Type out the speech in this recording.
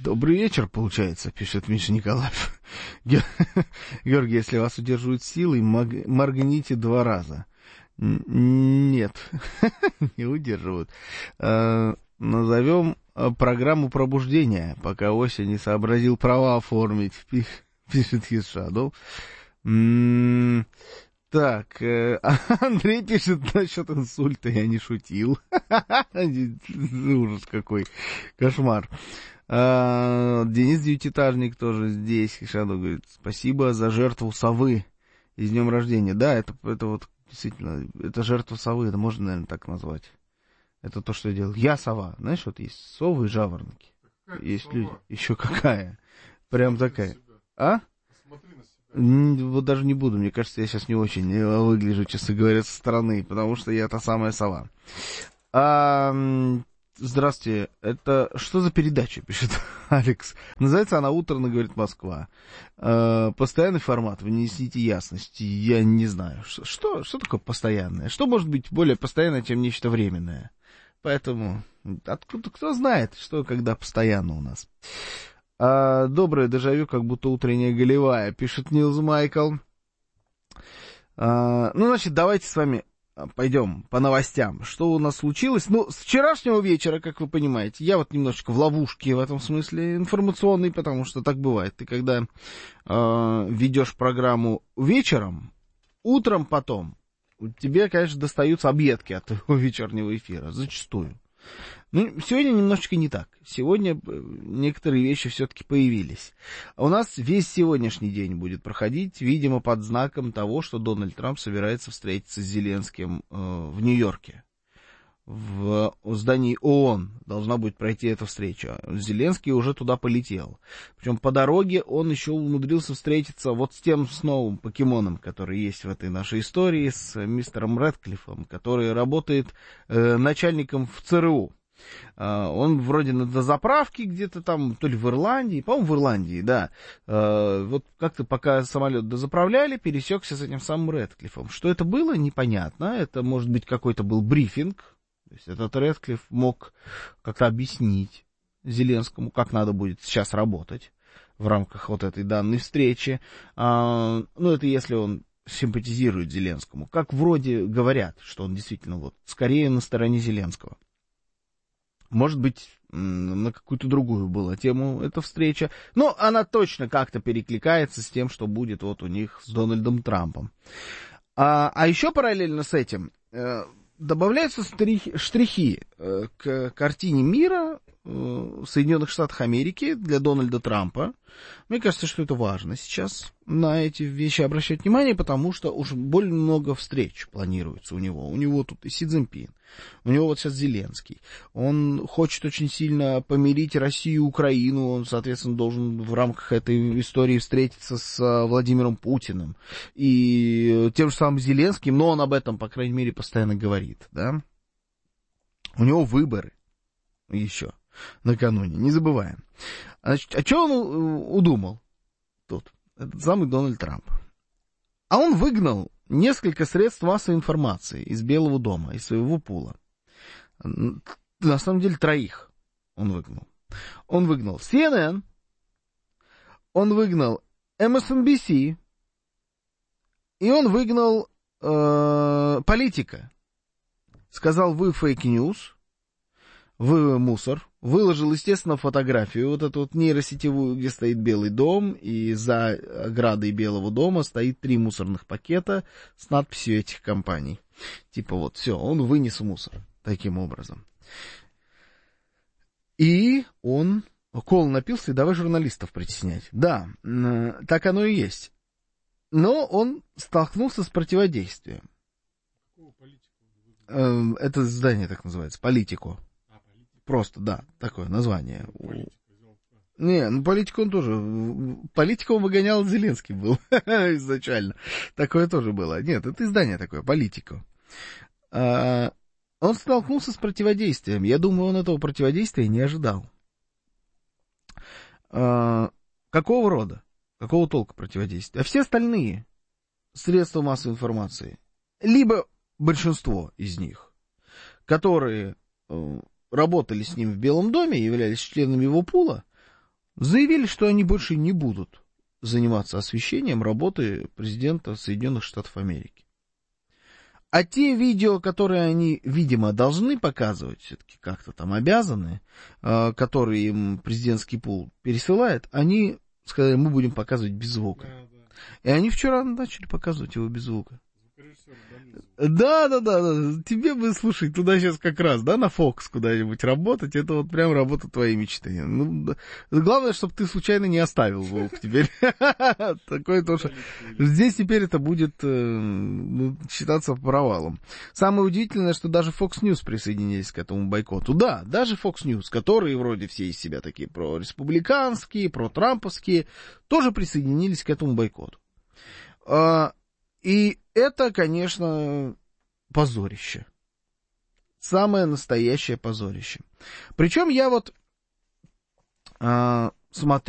Добрый вечер, получается, пишет Миша Николаев. Георгий, если вас удерживают силой, моргните 2 раза. Нет, не удерживают. Назовем программу пробуждения, пока Ося не сообразил права оформить, пишет Хисшаду. Так, Андрей пишет насчет инсульта, я не шутил. Ужас какой, кошмар. Денис Девятиэтажник тоже здесь. Хишаду говорит, спасибо за жертву совы и с днем рождения. Да, это вот действительно, это жертва совы, это можно, наверное, так назвать. Это то, что я делал. Я сова. Знаешь, вот есть совы и жаворонки. Есть люди. Еще какая? Прям такая. А? Вот даже не буду, мне кажется, я сейчас не очень выгляжу, честно говоря, со стороны, потому что я та самая сова. Здравствуйте, это что за передача, пишет Алекс. Называется она «Утренно говорит Москва». Постоянный формат, внесите ясность. Я не знаю, что такое постоянное? Что может быть более постоянное, чем нечто временное? Поэтому, откуда, кто знает, что когда постоянно у нас. Доброе дежавю, как будто утренняя голевая, пишет Нилс Майкл. Значит, давайте с вами пойдем по новостям. Что у нас случилось? С вчерашнего вечера, как вы понимаете, я вот немножечко в ловушке в этом смысле информационной, потому что так бывает. Ты когда ведешь программу вечером, утром потом, тебе, конечно, достаются объедки от твоего вечернего эфира, зачастую. Сегодня немножечко не так. Сегодня некоторые вещи все-таки появились. У нас весь сегодняшний день будет проходить, видимо, под знаком того, что Дональд Трамп собирается встретиться с Зеленским в Нью-Йорке. В здании ООН должна будет пройти эта встреча. Зеленский уже туда полетел. Причем по дороге он еще умудрился встретиться вот с тем новым покемоном, который есть в этой нашей истории, с мистером Рэдклиффом, который работает начальником в ЦРУ. Он вроде на дозаправке где-то там, то ли в Ирландии, по-моему, в Ирландии, да. Вот как-то пока самолет дозаправляли, пересекся с этим самым Рэдклиффом. Что это было, непонятно. Это, может быть, какой-то был брифинг. То есть этот Рэдклифф мог как-то объяснить Зеленскому, как надо будет сейчас работать в рамках вот этой данной встречи. Это если он симпатизирует Зеленскому. Как вроде говорят, что он действительно вот скорее на стороне Зеленского. Может быть, на какую-то другую была тему эта встреча. Но она точно как-то перекликается с тем, что будет вот у них с Дональдом Трампом. А еще параллельно с этим добавляются штрихи к картине мира в Соединенных Штатах Америки для Дональда Трампа. Мне кажется, что это важно сейчас на эти вещи обращать внимание, потому что уж больно много встреч планируется у него. У него тут и Си Цзиньпин, у него вот сейчас Зеленский. Он хочет очень сильно помирить Россию и Украину, он, соответственно, должен в рамках этой истории встретиться с Владимиром Путиным и тем же самым Зеленским, но он об этом, по крайней мере, постоянно говорит, да. У него выборы еще накануне, не забываем. Значит, а что он удумал тут, этот самый Дональд Трамп? А он выгнал несколько средств массовой информации из Белого дома, из своего пула. На самом деле 3 он выгнал. Он выгнал CNN, он выгнал MSNBC, и он выгнал Политика. Сказал, вы фейк-ньюс, вы мусор. Выложил, естественно, фотографию, вот эту вот нейросетевую, где стоит Белый дом, и за оградой Белого дома стоит 3 мусорных пакета с надписью этих компаний. Типа вот, все, он вынес мусор таким образом. И он кол напился, и давай журналистов притеснять. Да, так оно и есть. Но он столкнулся с противодействием. Это здание так называется, Политико. Просто, да, такое название. Не, Политику он тоже... Политику он выгонял, Зеленский был изначально. Такое тоже было. Нет, это издание такое, Политико. Он столкнулся с противодействием. Я думаю, он этого противодействия не ожидал. Какого рода? Какого толка противодействия? А все остальные средства массовой информации, либо большинство из них, которые... работали с ним в Белом доме, являлись членами его пула, заявили, что они больше не будут заниматься освещением работы президента Соединенных Штатов Америки. А те видео, которые они, видимо, должны показывать, все-таки как-то там обязаны, которые им президентский пул пересылает, они сказали, мы будем показывать без звука. И они вчера начали показывать его без звука. Да. Тебе бы, слушай, туда сейчас как раз, да, на Fox куда-нибудь работать, это вот прям работа твоей мечты. Ну, главное, чтобы ты случайно не оставил звук теперь. Такое тоже. Здесь теперь это будет считаться провалом. Самое удивительное, что даже Fox News присоединились к этому бойкоту. Да, даже Fox News, которые вроде все из себя такие прореспубликанские, протрамповские, тоже присоединились к этому бойкоту. И это, конечно, позорище. Самое настоящее позорище. Причем я вот смотрю